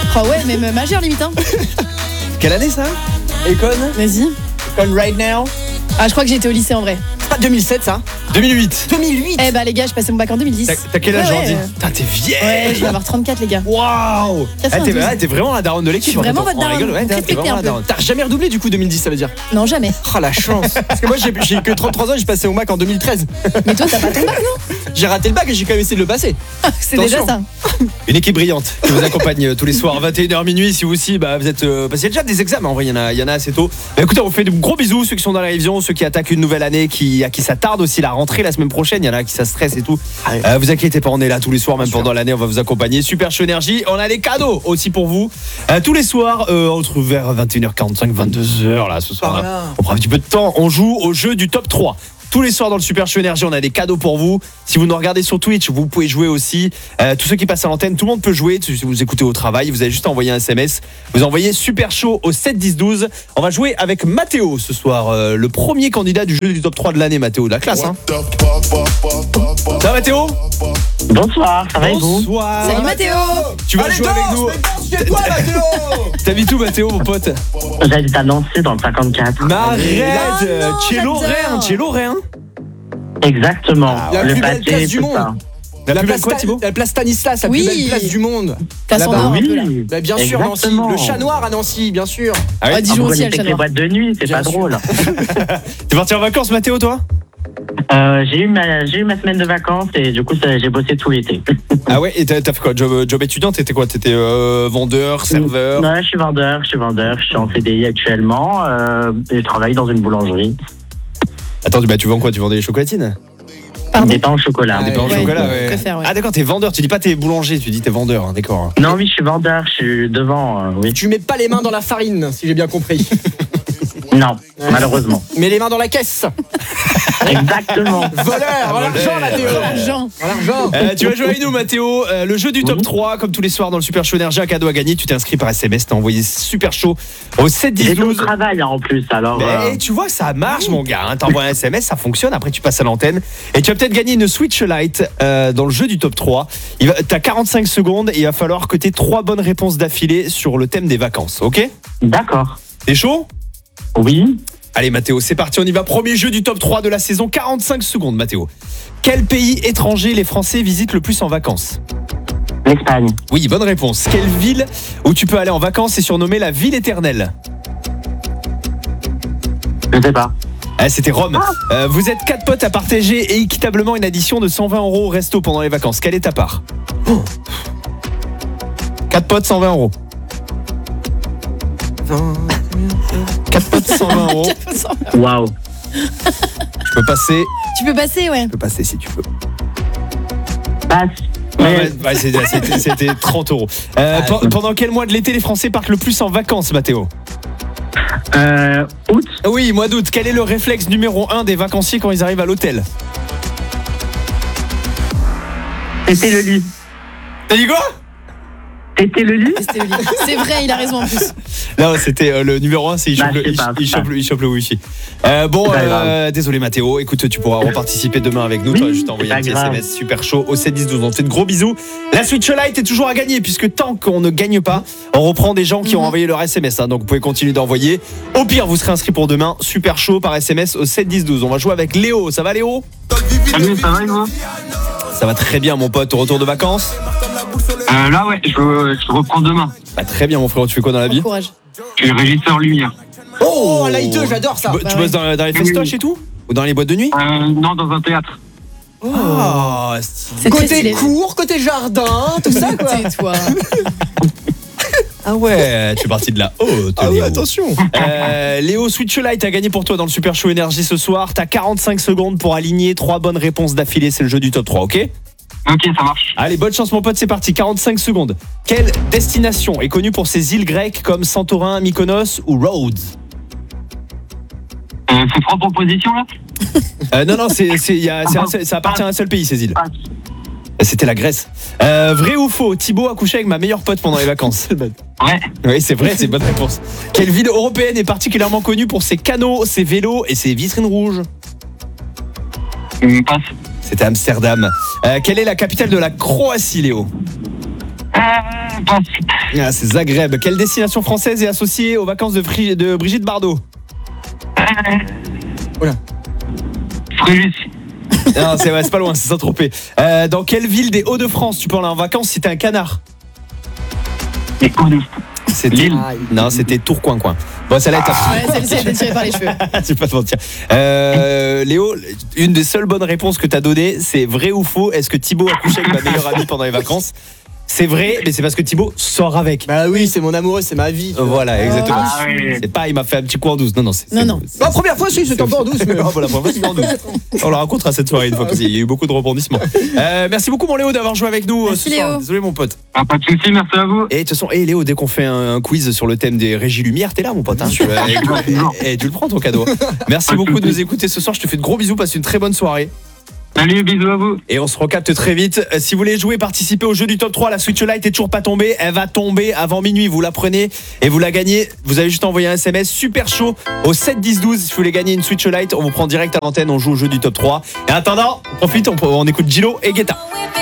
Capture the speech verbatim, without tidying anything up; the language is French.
Oh ouais, même majeur limite. Hein. Quelle année ça? Econ? Vas-y. Econ right now? Ah, je crois que j'étais au lycée en vrai. C'est pas deux mille sept ça? deux mille huit. deux mille huit. Eh bah les gars, je passais mon bac en deux mille dix. T'as, t'as quel âge ouais, aujourd'hui? ouais. Putain, t'es vieille. Ouais, je vais avoir trente-quatre les gars. Waouh. Ah, t'es, ah, t'es vraiment la daronne de l'équipe. Je suis vraiment en fait. votre On rigole, daronne. ouais, t'es Respectez vraiment un la peu. daronne. T'as jamais redoublé du coup deux mille dix, ça veut dire? Non, jamais. Oh la chance. Parce que moi j'ai, j'ai que trente-trois ans et j'ai passé au bac en deux mille treize. Mais toi, t'as pas ton bac, non? J'ai raté le bac et j'ai quand même essayé de le passer. C'est Attention. déjà ça. Une équipe brillante qui vous accompagne euh, tous les soirs vingt et une heures minuit. Si vous aussi bah, vous êtes euh, parce qu'il y a déjà des examens en vrai, il y en a, il y en a assez tôt. Bah, écoutez, on vous fait de gros bisous ceux qui sont dans la révision, ceux qui attaquent une nouvelle année, qui à qui ça tarde aussi la rentrée la semaine prochaine. Il y en a qui ça stresse et tout. Euh, vous inquiétez pas, on est là tous les soirs, même pendant l'année, on va vous accompagner. Super Show Énergie, on a des cadeaux aussi pour vous euh, tous les soirs euh, entre vers vingt et une heures quarante-cinq, vingt-deux heures là ce soir. Là. Voilà. On prend un petit peu de temps. On joue au jeu du top trois. Tous les soirs dans le Super Show Énergie, on a des cadeaux pour vous. Si vous nous regardez sur Twitch, vous pouvez jouer aussi. Euh, tous ceux qui passent à l'antenne, tout le monde peut jouer. Si vous écoutez au travail, vous avez juste envoyé un S M S. Vous envoyez Super Show au sept dix douze. On va jouer avec Mathéo ce soir. Euh, le premier candidat du jeu du top trois de l'année, Mathéo. De la classe, hein. Ça va, Mathéo? Bonsoir, ça va et vous? Bonsoir. Salut Mathéo. Tu vas Allez, jouer danse, avec nous. mais danse chez toi, Mathéo. T'habites où, Mathéo, mon pote? J'habite à Nancy dans le cinquante-quatre. Mais arrête. Ah non, Cello j'adore. Rien, Cello Rien. Exactement. La le plus belle pâté, place du tout monde. ça. La, La plus belle place, quoi, Sta- Thibaut? la place Stanislas, la Oui. plus belle place du monde. T'as son Là-bas. or un peu là. Oui, Bah, bien sûr, Nancy. exactement. Le chat noir à Nancy, bien sûr. Ah oui. Ah, Ah, Dijon vous aussi, elle connaissez que les chat boîtes de nuit, c'est Bien pas sûr. drôle. T'es parti en vacances, Mathéo, toi? Euh, j'ai eu ma j'ai eu ma semaine de vacances et du coup ça- j'ai bossé tout l'été. Ah ouais, et t'as, t'as fait quoi? Job, job étudiant? T'étais quoi? T'étais euh, vendeur, serveur? Ouais, je suis vendeur, je suis vendeur, je suis en C D I actuellement euh, et je travaille dans une boulangerie. Attends, bah, tu vends quoi? Tu vendais des chocolatines? Pardon. Des pains au chocolat. Ah, Des pains au Ouais, chocolat, je ouais. préfère, ouais. Ah d'accord, t'es vendeur. Tu dis pas t'es boulanger, tu dis t'es vendeur, hein, d'accord. Non, oui, je suis vendeur, je suis devant, euh, oui. Tu mets pas les mains dans la farine, si j'ai bien compris. Non, malheureusement. Mets les mains dans la caisse. Exactement. Voleur, l'argent, Mathéo. Jean. L'argent. Euh, tu vas jouer avec nous, Mathéo. Euh, le jeu du top Oui. trois, comme tous les soirs dans le Super Show Énergie, un cadeau à gagner. Tu t'es inscrit par S M S, t'as envoyé Super Show au sept dix J'étais au douze. travail hein, en plus, alors. Mais euh, tu vois, ça marche, mon gars. Hein. T'envoies un S M S, ça fonctionne. Après, tu passes à l'antenne. Et tu vas peut-être gagner une Switch Lite euh, dans le jeu du top trois. Il va, t'as quarante-cinq secondes et il va falloir que t'aies trois bonnes réponses d'affilée sur le thème des vacances, ok? D'accord. T'es chaud? Oui. Allez, Mathéo, c'est parti. On y va. Premier jeu du top trois de la saison. quarante-cinq secondes, Mathéo. Quel pays étranger les Français visitent le plus en vacances? L'Espagne. Oui, bonne réponse. Quelle ville où tu peux aller en vacances est surnommée la ville éternelle? Je sais pas. Ah, c'était Rome. Euh, vous êtes quatre potes à partager et équitablement une addition de cent vingt euros au resto pendant les vacances. Quelle est ta part? Oh. quatre potes, cent vingt euros. quatre potes, cent vingt euros. Waouh. Je peux passer. Tu peux passer, ouais. Je peux passer si tu veux. Passe. Ah ouais, ouais, c'était, c'était- c'était trente euros. Euh, pe- pendant quel mois de l'été les Français partent le plus en vacances, Mathéo? Euh, août. Oui, mois d'août. Quel est le réflexe numéro un des vacanciers quand ils arrivent à l'hôtel? C'était le lit. T'as dit quoi? C'était le lit. C'était le lit. C'est vrai, il a raison en plus. Non, c'était euh, le numéro un, c'est il Bah, chope, le, je sais il, pas, il c'est chope pas. le- il chope le wifi. Euh, bon, C'est pas euh, désolé Mathéo, écoute, tu pourras reparticiper demain avec nous. Oui, Tu vas juste envoyer c'est un pas petit grave. S M S super chaud au sept dix douze. On te fait de gros bisous. La Switch Lite est toujours à gagner puisque tant qu'on ne gagne pas, on reprend des gens qui ont Mhm. envoyé leur S M S. Hein, donc vous pouvez continuer d'envoyer. Au pire, vous serez inscrit pour demain. Super chaud par S M S au sept dix douze. On va jouer avec Léo. Ça va Léo? Salut, ça va et vous? Ça va très bien mon pote. Au retour de vacances? euh, Là, ouais, je, je reprends demain. Bah, très bien mon frère. Tu fais quoi dans la vie? Bon courage. Je suis régisseur lumière. Oh, lighteux, j'adore ça. Tu, bo- bah tu ouais. bosses dans, dans les festoches et tout? Ou dans les boîtes de nuit? Euh, non, dans un théâtre. Oh, stylé. C'est très Côté stylé. cours, côté jardin, tout ça quoi. Tais-toi. Ah ouais, tu es parti de là. Oh, Ah oui, attention. Euh, Léo, Switch Lite a gagné pour toi dans le Super Show Énergie ce soir. T'as quarante-cinq secondes pour aligner trois bonnes réponses d'affilée. C'est le jeu du top trois, ok? Ok, ça marche. Allez, bonne chance mon pote, c'est parti. quarante-cinq secondes. Quelle destination est connue pour ses îles grecques comme Santorin, Mykonos ou Rhodes? Euh, c'est trois propositions là? euh, Non, non, c'est, c'est, y a, c'est un seul- ça appartient à un seul pays, ces îles. Ah, C'était la Grèce. Euh, vrai ou faux? Thibaut a couché avec ma meilleure pote pendant les vacances. ouais. Oui, c'est vrai, c'est une bonne réponse. Quelle ville européenne est particulièrement connue pour ses canaux, ses vélos et ses vitrines rouges? Hum, passe. C'était Amsterdam. Euh, quelle est la capitale de la Croatie, Léo? Ah, c'est Zagreb. Quelle destination française est associée aux vacances de, Fri- de Brigitte Bardot? Fréjus. Non, c'est, ouais, c'est pas loin, c'est Saint-Tropez. Euh, dans quelle ville des Hauts-de-France tu peux aller en vacances si t'es un canard? Et Hauts-de- C'était Lille. Non, c'était Tourcoing-Coin. Bon, celle-là est à... Ouais, celle-ci a été tirée par les cheveux. Je vais pas te mentir. Euh, Léo, une des seules bonnes réponses que t'as données, c'est vrai ou faux? Est-ce que Thibaut a couché avec ma meilleure amie pendant les vacances? C'est vrai, mais c'est parce que Thibaut sort avec. Bah oui, c'est mon amoureux, c'est ma vie. Euh, Voilà, exactement. Ah oui. C'est pas, il m'a fait un petit coup en douce. Non, non, c'est. Non, c'est- non. c'est- La première fois, si, c'était un peu en douce. Mais... Ah, voilà, pour moi, c'est en douce. On le racontera cette soirée une fois qu'il y a eu beaucoup de rebondissements. Euh, merci beaucoup, mon Léo, d'avoir joué avec nous. euh, Merci, ce soir. Léo. Désolé, mon pote. Ah, pas de soucis, merci à vous. Et de toute façon, et Léo, dès qu'on fait un, un quiz sur le thème des régies lumière, t'es là, mon pote. Hein, tu, et, et tu le prends, ton cadeau. Merci beaucoup de nous écouter ce soir. Je te fais de gros bisous. Passe une très bonne soirée. Salut, bisous à vous. Et on se recapte très vite. Euh, Si vous voulez jouer, participer au jeu du top trois, la Switch Lite est toujours pas tombée. Elle va tomber avant minuit. Vous la prenez et vous la gagnez. Vous avez juste envoyé un S M S super chaud au sept dix douze. Si vous voulez gagner une Switch Lite, on vous prend direct à l'antenne. On joue au jeu du top trois. Et en attendant, on profite, on, on écoute Gilo et Guetta.